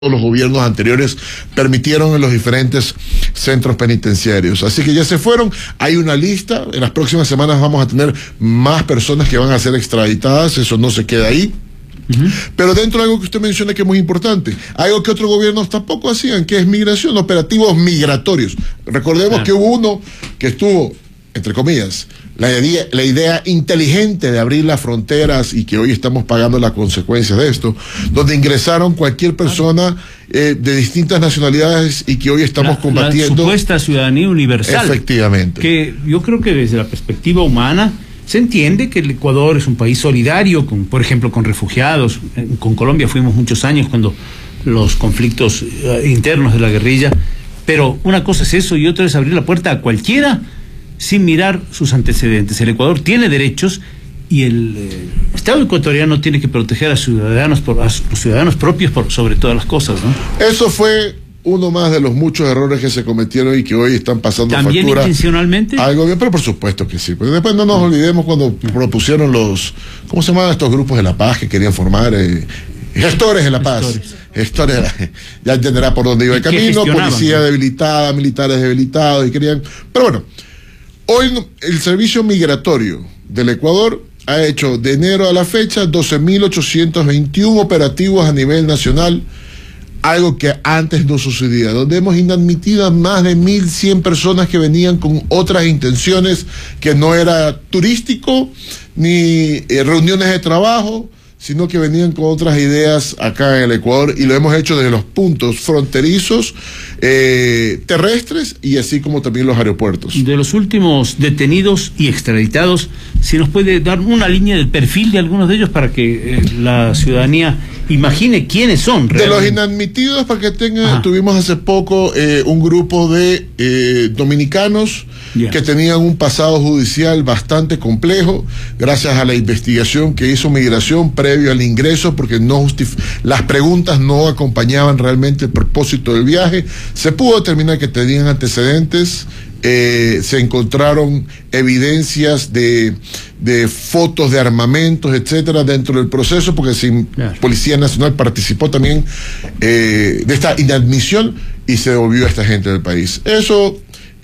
los gobiernos anteriores permitieron en los diferentes centros penitenciarios. Así que ya se fueron, hay una lista, en las próximas semanas vamos a tener más personas que van a ser extraditadas, eso no se queda ahí. Pero dentro de algo que usted menciona que es muy importante, algo que otros gobiernos tampoco hacían, que es migración, operativos migratorios. Recordemos que hubo uno que estuvo, entre comillas, la idea inteligente de abrir las fronteras y que hoy estamos pagando las consecuencias de esto, donde ingresaron cualquier persona de distintas nacionalidades y que hoy estamos combatiendo. La supuesta ciudadanía universal. Efectivamente. Que yo creo que desde la perspectiva humana se entiende que el Ecuador es un país solidario, por ejemplo, con refugiados. Con Colombia fuimos muchos años cuando los conflictos internos de la guerrilla. Pero una cosa es eso y otra es abrir la puerta a cualquiera sin mirar sus antecedentes. El Ecuador tiene derechos y el Estado ecuatoriano tiene que proteger a los ciudadanos propios sobre todas las cosas, ¿no? Eso fue uno más de los muchos errores que se cometieron y que hoy están pasando factura. ¿También intencionalmente? Al gobierno, pero por supuesto que sí. Pero después no nos olvidemos cuando propusieron ¿cómo se llamaban estos grupos de la paz que querían formar? Gestores de la paz. Gestores, ya entenderá por dónde iba el camino, policía debilitada, militares debilitados y querían. Pero bueno, hoy el servicio migratorio del Ecuador ha hecho de enero a la fecha 12.821 operativos a nivel nacional, algo que antes no sucedía, donde hemos inadmitido a más de 1.100 personas que venían con otras intenciones, que no era turístico ni reuniones de trabajo, sino que venían con otras ideas acá en el Ecuador, y lo hemos hecho desde los puntos fronterizos, terrestres, y así como también los aeropuertos. De los últimos detenidos y extraditados, si nos puede dar una línea del perfil de algunos de ellos para que la ciudadanía imagine quiénes son realmente. De los inadmitidos, para que tengan, tuvimos hace poco un grupo de dominicanos que tenían un pasado judicial bastante complejo, gracias a la investigación que hizo Migración previo al ingreso, porque las preguntas no acompañaban realmente el propósito del viaje. Se pudo determinar que tenían antecedentes. Se encontraron evidencias de fotos de armamentos, etcétera, dentro del proceso, porque Policía Nacional participó también de esta inadmisión y se devolvió a esta gente del país. Eso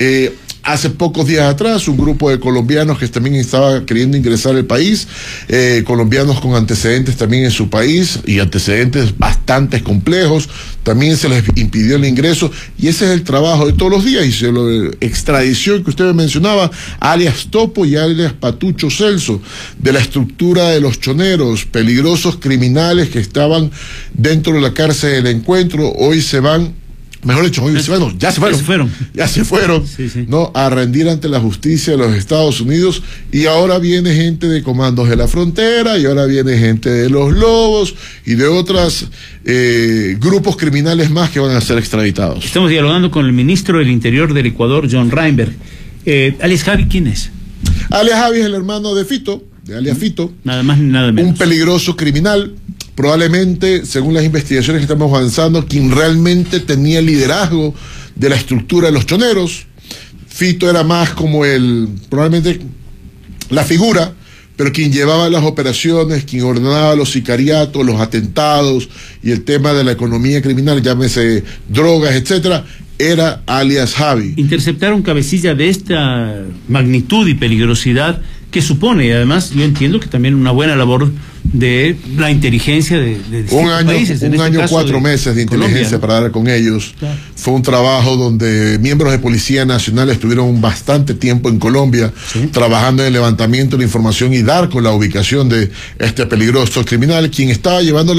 hace pocos días atrás, un grupo de colombianos que también estaba queriendo ingresar al país, colombianos con antecedentes también en su país, y antecedentes bastante complejos, también se les impidió el ingreso, y ese es el trabajo de todos los días. Y lo de extradición que usted mencionaba, alias Topo y alias Patucho Celso, de la estructura de los choneros, peligrosos criminales que estaban dentro de la cárcel del Encuentro, hoy se van. Mejor dicho, ya se fueron, ¿no? A rendir ante la justicia de los Estados Unidos, y ahora viene gente de Comandos de la Frontera, y ahora viene gente de los Lobos y de otros grupos criminales más que van a ser extraditados. Estamos dialogando con el ministro del Interior del Ecuador, John Reinberg. Alias Javi, ¿quién es? Alias Javi es el hermano de Fito, de alias Fito. Nada más ni nada menos. Un peligroso criminal. Probablemente, según las investigaciones que estamos avanzando, quien realmente tenía el liderazgo de la estructura de los choneros. Fito era más como probablemente la figura, pero quien llevaba las operaciones, quien ordenaba los sicariatos, los atentados y el tema de la economía criminal, llámese drogas, etcétera, era alias Javi. Interceptar cabecilla de esta magnitud y peligrosidad que supone, y además yo entiendo que también una buena labor de la inteligencia de países. Un año, 4 meses de inteligencia para dar con ellos. Claro. Fue un trabajo donde miembros de Policía Nacional estuvieron bastante tiempo en Colombia, trabajando en el levantamiento de la información y dar con la ubicación de este peligroso criminal, quien estaba llevando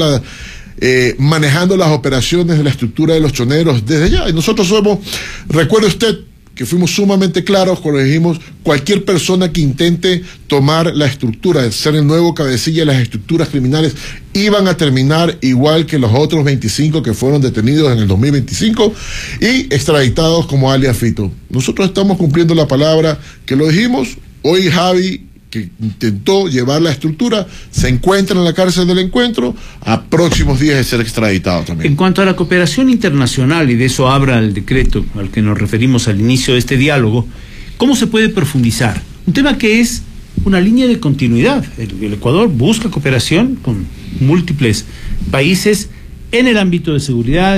manejando las operaciones de la estructura de los choneros desde allá. Y nosotros recuerde usted que fuimos sumamente claros cuando dijimos: cualquier persona que intente tomar la estructura, de ser el nuevo cabecilla de las estructuras criminales, iban a terminar igual que los otros 25 que fueron detenidos en el 2025 y extraditados como alias Fito. Nosotros estamos cumpliendo la palabra que lo dijimos. Hoy Javi, que intentó llevar la estructura, se encuentra en la cárcel del Encuentro, a próximos días de ser extraditado también. En cuanto a la cooperación internacional, y de eso habla el decreto al que nos referimos al inicio de este diálogo, ¿cómo se puede profundizar? Un tema que es una línea de continuidad. El Ecuador busca cooperación con múltiples países en el ámbito de seguridad,